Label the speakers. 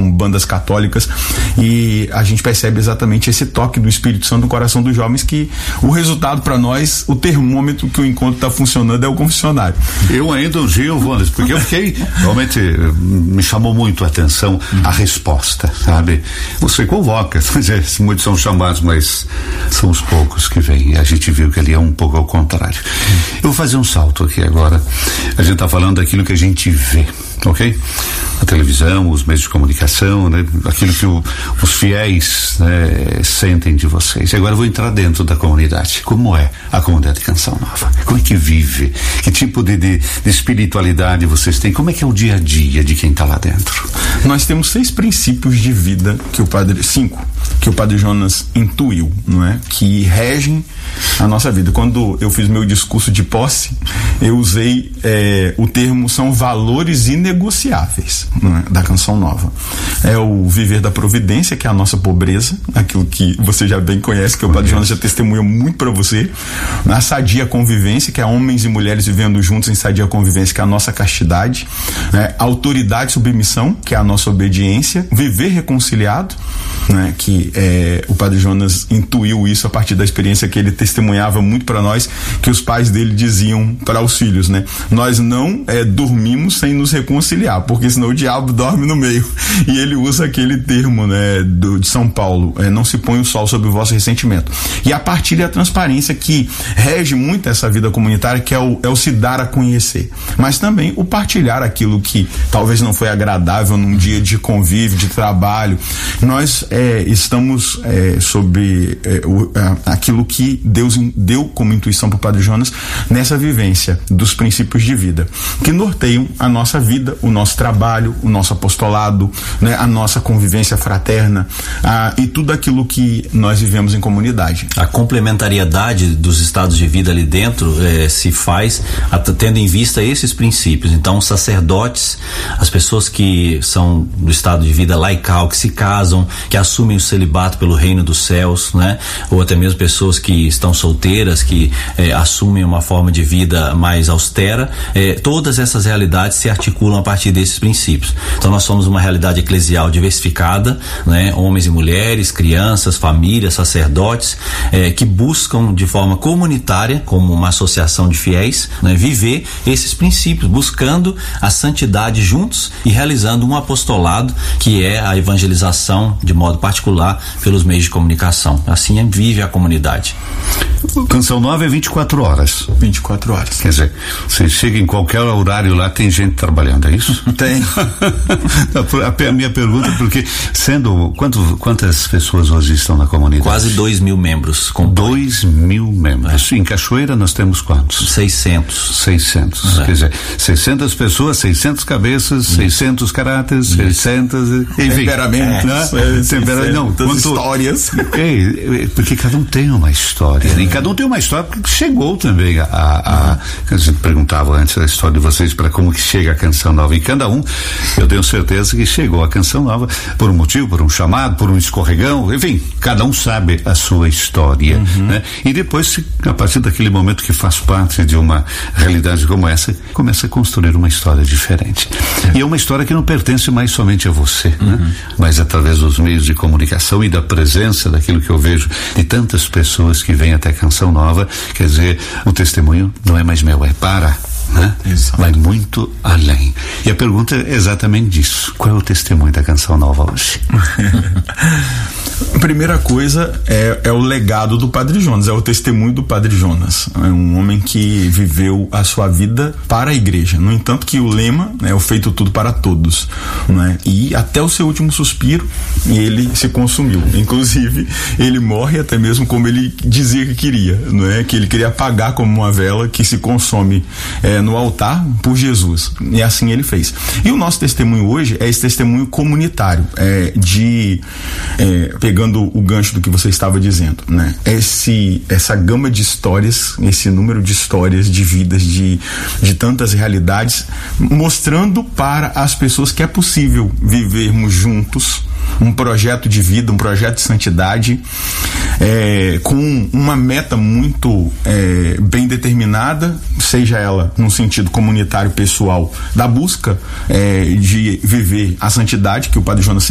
Speaker 1: são bandas católicas, e a gente percebe exatamente esse toque do Espírito Santo no coração dos jovens, que o resultado para nós, o termômetro que o encontro está funcionando é o confessionário.
Speaker 2: Eu ainda ungi o Wallace, porque eu fiquei, realmente me chamou muito a atenção a resposta, sabe? Você convoca, muitos são chamados, mas são os poucos que vêm, e a gente viu que ali é um pouco ao contrário. Eu vou fazer um salto aqui agora. A gente está falando daquilo que a gente vê, ok? A televisão, os meios de comunicação, né? Aquilo que os fiéis, né, sentem de vocês. E agora eu vou entrar dentro da comunidade. Como é a comunidade de Canção Nova? Como é que vive? Que tipo de espiritualidade vocês têm? Como é que é o dia a dia de quem está lá dentro?
Speaker 1: Nós temos 6 princípios de vida que o Padre Jonas intuiu, não é? Que regem a nossa vida. Quando eu fiz meu discurso de posse, eu usei o termo, são valores inegociáveis, não é? Da Canção Nova. É o viver da providência, que é a nossa pobreza, aquilo que você já bem conhece, que o Padre Jonas já testemunhou muito para você. A sadia convivência, que é homens e mulheres vivendo juntos em sadia convivência, que é a nossa castidade. Autoridade e submissão, que é a nossa obediência. Viver reconciliado, né? Que o Padre Jonas intuiu isso a partir da experiência que ele testemunhava muito para nós, que os pais dele diziam para os filhos, né? Nós não dormimos sem nos reconciliar, porque senão o diabo dorme no meio. E ele usa aquele termo, né, de São Paulo, não se põe o sol sobre o vosso ressentimento. E a partilha e a transparência, que rege muito essa vida comunitária, que é o se dar a conhecer, mas também o partilhar aquilo que talvez não foi agradável num dia de convívio, de trabalho. Nós estamos sobre aquilo que Deus deu como intuição para o Padre Jonas nessa vivência dos princípios de vida, que norteiam a nossa vida, o nosso trabalho, o nosso apostolado, né, a nossa convivência fraterna, e tudo aquilo que nós vivemos em comunidade.
Speaker 3: A complementariedade dos estados de vida ali dentro se faz tendo em vista esses princípios. Então, os sacerdotes, as pessoas que são do estado de vida laical, que se casam, que assumem o celibato pelo reino dos céus, né? Ou até mesmo pessoas que estão solteiras, que assumem uma forma de vida mais austera. Todas essas realidades se articulam a partir desses princípios. Então, nós somos uma realidade eclesial diversificada, né? Homens e mulheres, crianças, famílias, sacerdotes, que buscam de forma comunitária, como uma associação de fiéis, né? Viver esses princípios, buscando a santidade juntos e realizando um apostolado, que é a evangelização de modo particular pelos meios de comunicação. Assim vive a comunidade.
Speaker 2: Canção Nova é 24 horas.
Speaker 1: 24 horas.
Speaker 2: Quer dizer, você chega em qualquer horário lá, tem gente trabalhando, é isso?
Speaker 1: Tem.
Speaker 2: A minha pergunta é porque, quantas pessoas hoje estão na comunidade?
Speaker 3: Quase 2.000 membros.
Speaker 2: 2.000 membros. Em Cachoeira nós temos quantos?
Speaker 3: 600.
Speaker 2: Quer dizer, 600 pessoas, 600 cabeças, 600 caráteres, 600, enfim.
Speaker 1: Temperamentos. Histórias.
Speaker 2: Porque cada um tem uma história. E cada um tem uma história porque chegou também a gente perguntava antes da história de vocês para como que chega a Canção Nova. E cada um, eu tenho certeza que chegou a Canção Nova por um motivo, por um chamado, por um escorregão, enfim, cada um sabe a sua história, né? E depois, a partir daquele momento que faz parte de uma realidade como essa, começa a construir uma história diferente. E é uma história que não pertence mais somente a você, né? Mas através dos meios de comunicação e da presença daquilo que eu vejo de tantas pessoas que vêm até Canção Nova, quer dizer, o testemunho não é mais meu, é para, né? Vai muito além. E a pergunta é exatamente disso. Qual é o testemunho da Canção Nova hoje?
Speaker 1: A primeira coisa é o legado do Padre Jonas, é o testemunho do Padre Jonas. É um homem que viveu a sua vida para a igreja. No entanto, que o lema é o feito tudo para todos, né? E até o seu último suspiro ele se consumiu. Inclusive, ele morre até mesmo como ele dizia que queria, não é? Que ele queria apagar como uma vela que se consome no altar por Jesus. E assim ele fez. E o nosso testemunho hoje é esse testemunho comunitário, pegando o gancho do que você estava dizendo, né? Essa gama de histórias, esse número de histórias, de vidas, de tantas realidades, mostrando para as pessoas que é possível vivermos juntos um projeto de vida, um projeto de santidade, com uma meta muito bem determinada, seja ela no sentido comunitário pessoal, da busca de viver a santidade que o Padre Jonas